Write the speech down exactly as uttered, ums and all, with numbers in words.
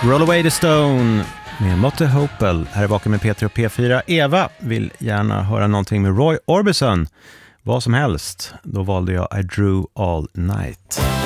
Roll Away the Stone med Motte Hopel. Här är Vaken med Peter och P fyra. Eva vill gärna höra någonting med Roy Orbison. Vad som helst. Då valde jag I Drew All Night.